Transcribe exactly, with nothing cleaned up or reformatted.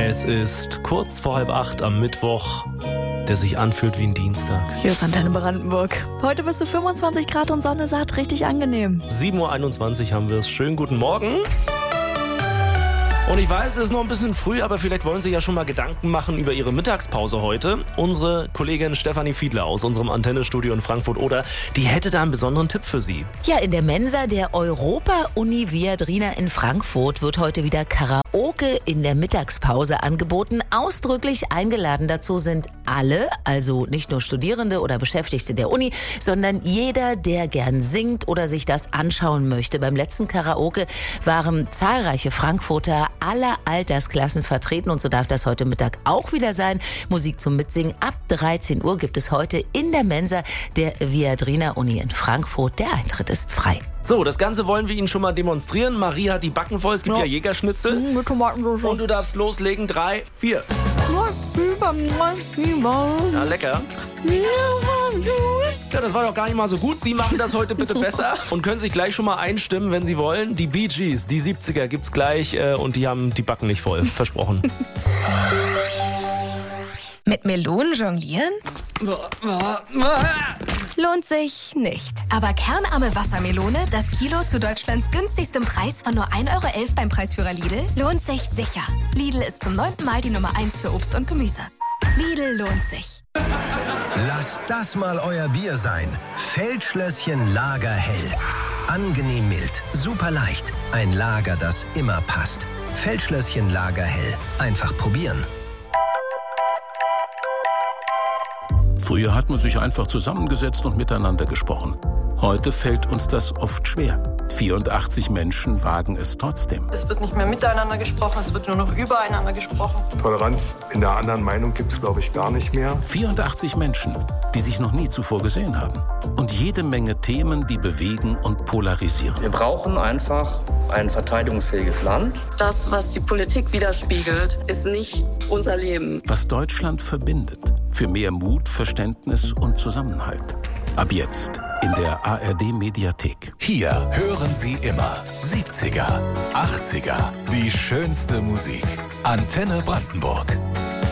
Es ist kurz vor halb acht am Mittwoch, der sich anfühlt wie ein Dienstag. Hier ist Antenne Brandenburg. Heute bist du fünfundzwanzig Grad und Sonne satt, richtig angenehm. sieben Uhr einundzwanzig haben wir es. Schönen guten Morgen. Und ich weiß, es ist noch ein bisschen früh, aber vielleicht wollen Sie ja schon mal Gedanken machen über Ihre Mittagspause heute. Unsere Kollegin Stefanie Fiedler aus unserem Antennestudio in Frankfurt oder die hätte da einen besonderen Tipp für Sie. Ja, in der Mensa der Europa-Uni Viadrina in Frankfurt wird heute wieder Karaoke in der Mittagspause angeboten. Ausdrücklich eingeladen dazu sind alle, also nicht nur Studierende oder Beschäftigte der Uni, sondern jeder, der gern singt oder sich das anschauen möchte. Beim letzten Karaoke waren zahlreiche Frankfurter aller Altersklassen vertreten und so darf das heute Mittag auch wieder sein. Musik zum Mitsingen ab dreizehn Uhr gibt es heute in der Mensa der Viadrina Uni in Frankfurt. Der Eintritt ist frei. So, das Ganze wollen wir Ihnen schon mal demonstrieren. Marie hat die Backen voll, es gibt ja, Ja. Jägerschnitzel. Mit Tomatensauce. Und du darfst loslegen. Drei, vier. Ja, lecker. Ja, das war doch gar nicht mal so gut. Sie machen das heute bitte besser und können sich gleich schon mal einstimmen, wenn Sie wollen. Die Bee Gees, die siebziger gibt's gleich äh, und die haben die Backen nicht voll. Versprochen. Mit Melonen jonglieren? Lohnt sich nicht. Aber kernarme Wassermelone, das Kilo zu Deutschlands günstigstem Preis von nur ein Euro elf beim Preisführer Lidl, lohnt sich sicher. Lidl ist zum neunten Mal die Nummer eins für Obst und Gemüse. Lidl lohnt sich. Lasst das mal euer Bier sein. Feldschlösschen Lagerhell. Angenehm mild, super leicht. Ein Lager, das immer passt. Feldschlösschen Lagerhell. Einfach probieren. Früher hat man sich einfach zusammengesetzt und miteinander gesprochen. Heute fällt uns das oft schwer. vierundachtzig Menschen wagen es trotzdem. Es wird nicht mehr miteinander gesprochen, es wird nur noch übereinander gesprochen. Toleranz in der anderen Meinung gibt es, glaube ich, gar nicht mehr. vierundachtzig Menschen, die sich noch nie zuvor gesehen haben. Und jede Menge Themen, die bewegen und polarisieren. Wir brauchen einfach ein verteidigungsfähiges Land. Das, was die Politik widerspiegelt, ist nicht unser Leben. Was Deutschland verbindet. Für mehr Mut, Verständnis und Zusammenhalt. Ab jetzt in der A R D-Mediathek. Hier hören Sie immer siebziger, achtziger, die schönste Musik. Antenne Brandenburg.